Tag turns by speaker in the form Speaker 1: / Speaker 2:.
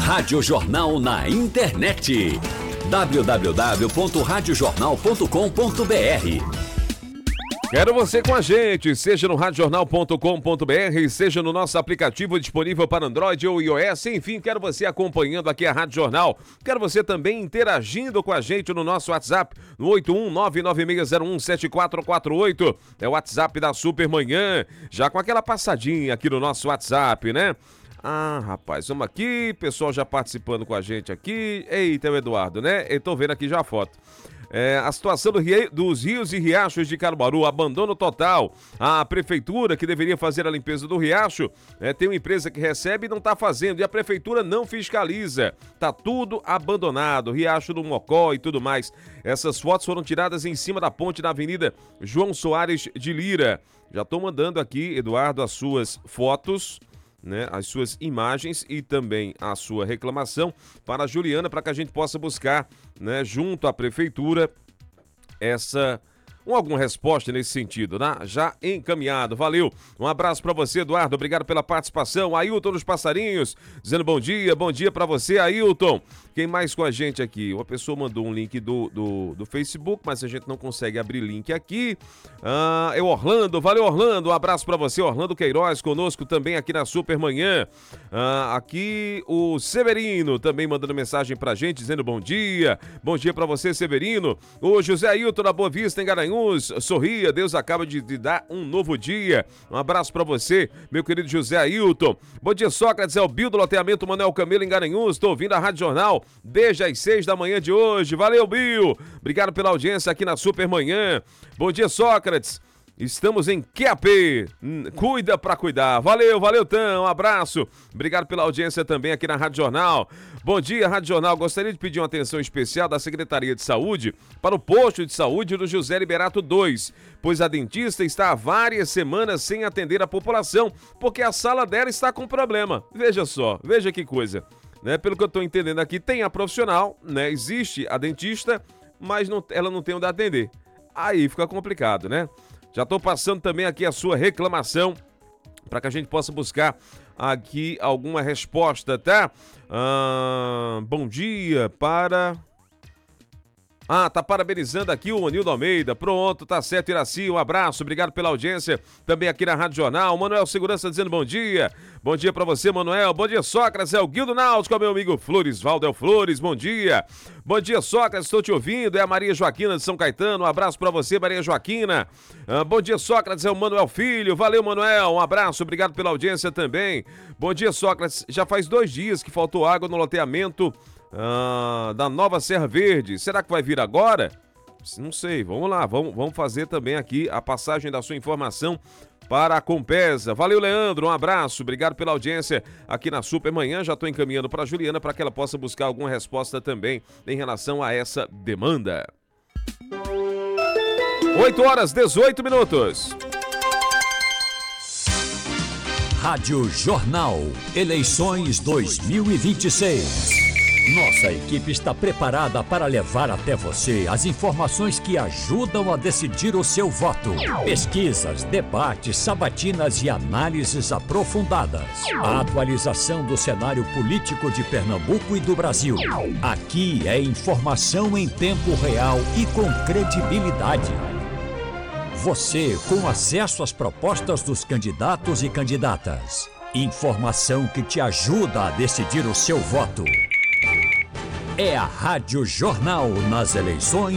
Speaker 1: Rádio Jornal na internet. www.radiojornal.com.br.
Speaker 2: Quero você com a gente, seja no radiojornal.com.br, seja no nosso aplicativo disponível para Android ou iOS, enfim, quero você acompanhando aqui a Rádio Jornal. Quero você também interagindo com a gente no nosso WhatsApp, no 81996017448, é o WhatsApp da Supermanhã, já com aquela passadinha aqui no nosso WhatsApp, né? Ah, rapaz, vamos aqui, pessoal já participando com a gente aqui. Eita, é o Eduardo, né? Eu tô vendo aqui já a foto. A situação dos rios e riachos de Caruaru, abandono total. A prefeitura, que deveria fazer a limpeza do riacho, tem uma empresa que recebe e não está fazendo, e a prefeitura não fiscaliza. Tá tudo abandonado, riacho do Mocó e tudo mais. Essas fotos foram tiradas em cima da ponte da Avenida João Soares de Lira. Já estou mandando aqui, Eduardo, as suas fotos, né, as suas imagens e também a sua reclamação para a Juliana, para que a gente possa buscar, né, junto à prefeitura alguma resposta nesse sentido, né? Já encaminhado, valeu. Um abraço para você, Eduardo, obrigado pela participação. Ailton dos Passarinhos, dizendo bom dia para você, Ailton. Quem mais com a gente aqui? Uma pessoa mandou um link do Facebook, mas a gente não consegue abrir link aqui. É o Orlando, valeu, Orlando, um abraço para você, Orlando Queiroz, conosco também aqui na Supermanhã. Aqui o Severino também mandando mensagem pra gente, dizendo bom dia para você, Severino. O José Ailton da Boa Vista, em Garanhuns, sorria, Deus acaba de dar um novo dia. Um abraço pra você, meu querido José Ailton. Bom dia, Sócrates, é o Bill do loteamento Manuel Camelo em Garanhuns, tô ouvindo a Rádio Jornal desde as 6 da manhã de hoje. Valeu, Bill, obrigado pela audiência aqui na Supermanhã. Bom dia, Sócrates. Estamos em QAP, cuida pra cuidar. Valeu, Tão, um abraço. Obrigado pela audiência também aqui na Rádio Jornal. Bom dia, Rádio Jornal. Gostaria de pedir uma atenção especial da Secretaria de Saúde para o posto de saúde do José Liberato 2, pois a dentista está há várias semanas sem atender a população, porque a sala dela está com problema. Veja só, veja que coisa, né? Pelo que eu estou entendendo aqui, tem a profissional, né? Existe a dentista, mas ela não tem onde atender. Aí fica complicado, né? Já estou passando também aqui a sua reclamação para que a gente possa buscar aqui alguma resposta, tá? Bom dia para... tá parabenizando aqui o Onildo Almeida. Pronto, tá certo, Iraci. Um abraço, obrigado pela audiência. Também aqui na Rádio Jornal. Manuel Segurança dizendo bom dia. Bom dia pra você, Manuel. Bom dia, Sócrates. É o Guildo Náutico, meu amigo Floresvaldo El Flores. Bom dia. Bom dia, Sócrates. Estou te ouvindo. É a Maria Joaquina de São Caetano. Um abraço pra você, Maria Joaquina. Bom dia, Sócrates. É o Manuel Filho. Valeu, Manuel. Um abraço, obrigado pela audiência também. Bom dia, Sócrates. Já faz 2 dias que faltou água no loteamento da Nova Serra Verde. Será que vai vir agora? Não sei, vamos lá, vamos fazer também aqui a passagem da sua informação para a Compesa. Valeu, Leandro, um abraço, obrigado pela audiência aqui na Supermanhã. Já estou encaminhando para a Juliana para que ela possa buscar alguma resposta também em relação a essa demanda. 8h18.
Speaker 1: Rádio Jornal, eleições 2026. Nossa equipe está preparada para levar até você as informações que ajudam a decidir o seu voto. Pesquisas, debates, sabatinas e análises aprofundadas. A atualização do cenário político de Pernambuco e do Brasil. Aqui é informação em tempo real e com credibilidade. Você com acesso às propostas dos candidatos e candidatas. Informação que te ajuda a decidir o seu voto. É a Rádio Jornal nas eleições